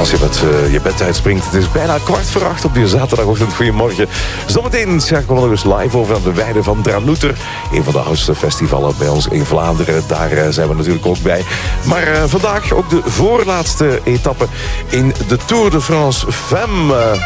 Als je met je bed uitspringt, het is bijna 7:15 op die zaterdagochtend. Goedemorgen. Zometeen schakelen we nog eens live over aan de weide van Dranouter. Een van de oudste festivalen bij ons in Vlaanderen. Daar zijn we natuurlijk ook bij. Maar vandaag ook de voorlaatste etappe in de Tour de France Femmes.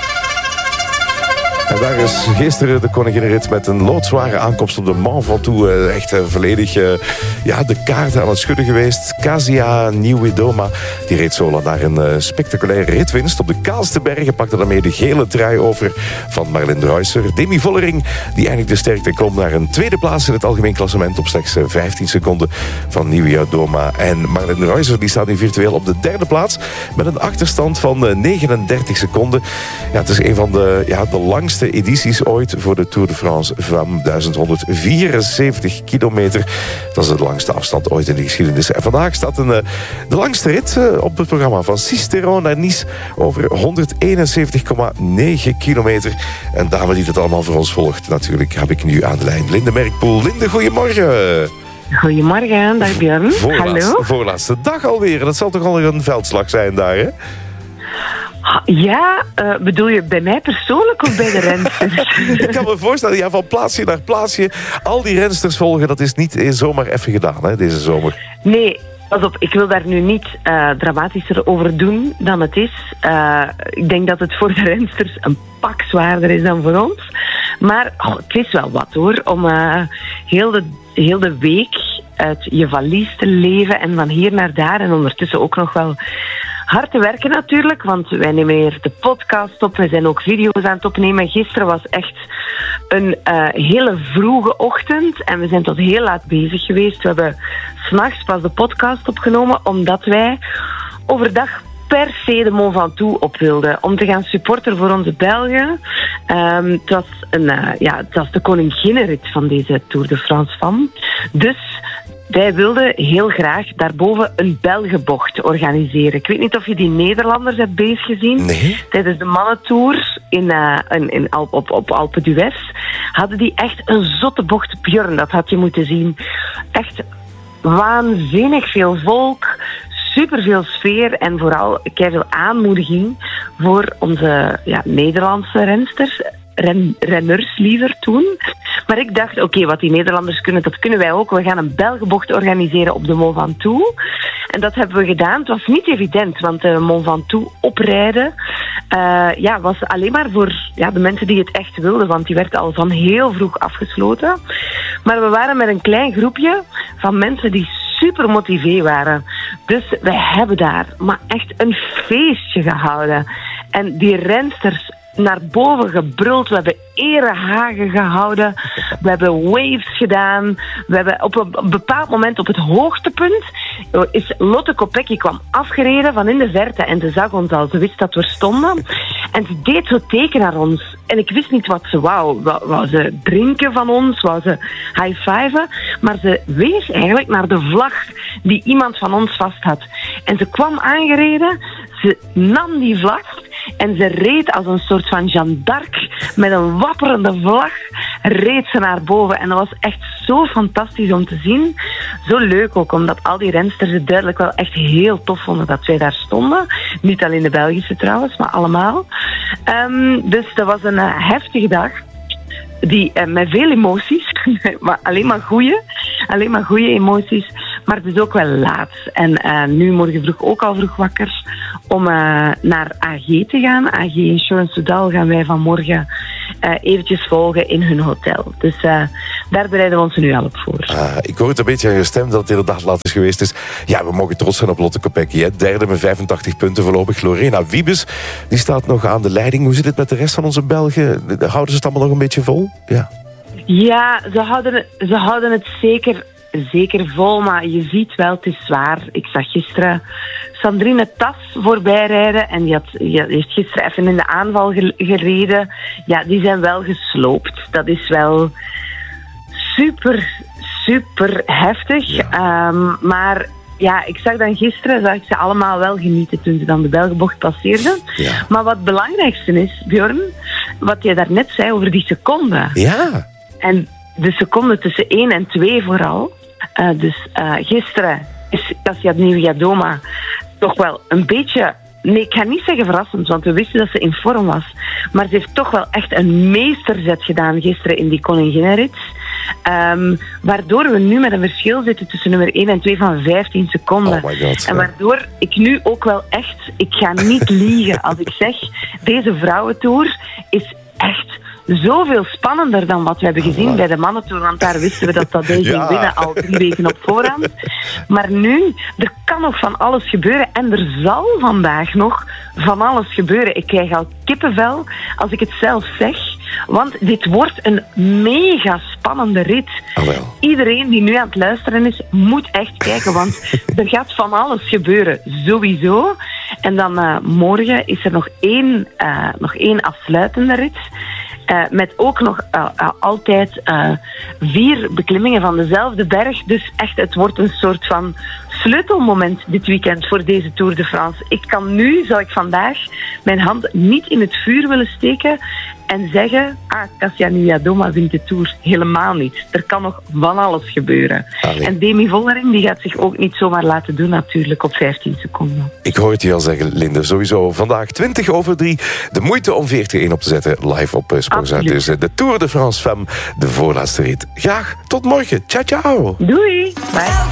En daar is gisteren de koninginnenrit met een loodzware aankomst op de Mont Ventoux. Echt volledig de kaarten aan het schudden geweest. Kasia Nieuwedoma, die reed zo naar een spectaculaire ritwinst op de kaalste bergen. Pakte daarmee de gele trui over van Marlene Reusser. Demi Vollering, die eigenlijk de sterkte klom naar een tweede plaats in het algemeen klassement op slechts 15 seconden van Nieuwedoma. En Marlene Reusser, die staat nu virtueel op de derde plaats met een achterstand van 39 seconden. Ja, het is een van de langste edities ooit voor de Tour de France Femmes. 1174 kilometer. Dat is de langste afstand ooit in de geschiedenis. En vandaag staat de langste rit op het programma van Sisteron naar Nice over 171,9 kilometer. Een dame die het allemaal voor ons volgt. Natuurlijk heb ik nu aan de lijn Linde Merkpoel. Linde, goedemorgen. Goedemorgen, dag Björn. Hallo. Voorlaatste dag alweer. Dat zal toch al een veldslag zijn daar, hè? Ja, bedoel je bij mij persoonlijk of bij de rensters? Ik kan me voorstellen, van plaatsje naar plaatsje al die rensters volgen, dat is niet zomaar even gedaan, hè, deze zomer. Nee, pas op, ik wil daar nu niet dramatischer over doen dan het is. Ik denk dat het voor de rensters een pak zwaarder is dan voor ons. Maar het is wel wat hoor, om heel de week uit je valies te leven en van hier naar daar en ondertussen ook nog wel hard te werken natuurlijk, want wij nemen hier de podcast op. We zijn ook video's aan het opnemen. Gisteren was echt een hele vroege ochtend en we zijn tot heel laat bezig geweest. We hebben 's nachts pas de podcast opgenomen, omdat wij overdag per se de Mont Ventoux op wilden. Om te gaan supporten voor onze Belgen. Het was de koninginnenrit van deze Tour de France Femmes. Dus wij wilden heel graag daarboven een Belgenbocht organiseren. Ik weet niet of je die Nederlanders hebt bezig gezien. Nee. Tijdens de mannentour op Alpe d'Huez hadden die echt een zotte bocht. Björn, dat had je moeten zien. Echt waanzinnig veel volk, superveel sfeer en vooral keiveel aanmoediging voor onze Nederlandse rensters. Renners liever toen. Maar ik dacht, oké, wat die Nederlanders kunnen, dat kunnen wij ook. We gaan een Belgenbocht organiseren op de Mont Ventoux. En dat hebben we gedaan. Het was niet evident, want de Mont Ventoux oprijden was alleen maar voor de mensen die het echt wilden, want die werd al van heel vroeg afgesloten. Maar we waren met een klein groepje van mensen die super motivé waren. Dus we hebben daar maar echt een feestje gehouden. En die rensters naar boven gebruld. We hebben erehagen gehouden. We hebben waves gedaan. We hebben op een bepaald moment op het hoogtepunt is Lotte Kopecky kwam afgereden van in de verte en ze zag ons al. Ze wist dat we er stonden. En ze deed zo teken naar ons. En ik wist niet wat ze wou. Wou ze drinken van ons? Wou ze high-fiven? Maar ze wees eigenlijk naar de vlag die iemand van ons vast had. En ze kwam aangereden. Ze nam die vlag en ze reed als een soort van Jeanne d'Arc met een wapperende vlag. Reed ze naar boven. En dat was echt zo fantastisch om te zien. Zo leuk ook, omdat al die rensters het duidelijk wel echt heel tof vonden dat wij daar stonden. Niet alleen de Belgische trouwens, maar allemaal. Dus dat was een heftige dag. Die met veel emoties, maar alleen maar goede emoties. Maar het is ook wel laat. En nu morgen vroeg ook al vroeg wakker om naar AG te gaan. AG Insurance Soudal gaan wij vanmorgen eventjes volgen in hun hotel. Dus daar bereiden we ons nu al op voor. Ik hoor het een beetje aan je stem dat het inderdaad laat is geweest. Dus ja, we mogen trots zijn op Lotte Kopecky. Derde met 85 punten voorlopig. Lorena Wiebes, die staat nog aan de leiding. Hoe zit het met de rest van onze Belgen? Houden ze het allemaal nog een beetje vol? Ja, ze houden het zeker vol, maar je ziet wel, het is zwaar. Ik zag gisteren Sandrine Tas voorbij rijden en die heeft gisteren even in de aanval gereden. Ja, die zijn wel gesloopt. Dat is wel super heftig. Ja. Maar ja, ik zag dan gisteren ze allemaal wel genieten toen ze dan de Belgenbocht passeerden. Ja. Maar wat het belangrijkste is, Björn, wat je daarnet zei over die seconden. Ja. En de seconden tussen 1 en 2 vooral. Dus gisteren is Kasia Nieuwedoma toch wel een beetje nee, ik ga niet zeggen verrassend, want we wisten dat ze in vorm was. Maar ze heeft toch wel echt een meesterzet gedaan gisteren in die koninginnenrit. Waardoor we nu met een verschil zitten tussen nummer 1 en 2 van 15 seconden. Oh my God, en waardoor ik nu ook wel echt... Ik ga niet liegen als ik zeg... Deze vrouwentour is echt zoveel spannender dan wat we hebben gezien bij de mannentour. Want daar wisten we dat deze ging winnen al 3 weken op voorhand. Maar nu, er kan nog van alles gebeuren. En er zal vandaag nog van alles gebeuren. Ik krijg al kippenvel als ik het zelf zeg. Want dit wordt een mega spannende rit. Iedereen die nu aan het luisteren is, moet echt kijken. Want er gaat van alles gebeuren, sowieso. En dan morgen is er nog één afsluitende rit. Met ook nog altijd 4 beklimmingen van dezelfde berg. Dus echt, het wordt een soort van sleutelmoment dit weekend voor deze Tour de France. Zou ik vandaag mijn hand niet in het vuur willen steken en zeggen, Kasia Niewiadoma wint de Tour. Helemaal niet. Er kan nog van alles gebeuren. En Demi Vollering die gaat zich ook niet zomaar laten doen natuurlijk op 15 seconden. Ik hoor het je al zeggen, Linde. Sowieso vandaag 20:03. De moeite om 40-1 op te zetten live op Sportza. Dus de Tour de France Femme, de voorlaatste rit. Graag tot morgen. Ciao, ciao. Doei. Bye.